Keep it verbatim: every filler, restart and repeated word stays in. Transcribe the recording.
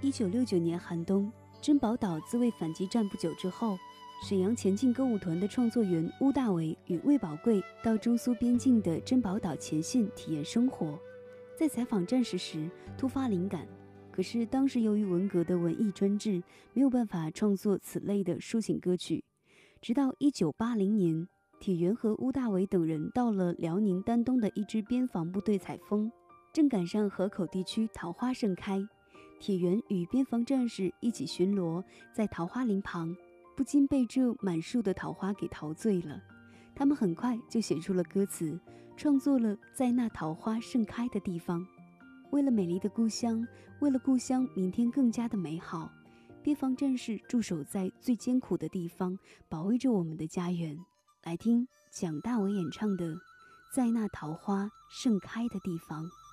一九六九年寒冬，珍宝岛自卫反击战不久之后，沈阳前进歌舞团的创作员邬大为与魏宝贵到中苏边境的珍宝岛前线体验生活。在采访战士时突发灵感，可是当时由于文革的文艺专制，没有办法创作此类的抒情歌曲。直到一九八零年，铁原和邬大为等人到了辽宁丹东的一支边防部队采风，正赶上河口地区桃花盛开，铁原与边防战士一起巡逻在桃花林旁，不禁被这满树的桃花给陶醉了。他们很快就写出了歌词，创作了在那桃花盛开的地方。为了美丽的故乡，为了故乡明天更加的美好，边防战士驻守在最艰苦的地方，保卫着我们的家园。来听蒋大为演唱的《在那桃花盛开的地方》。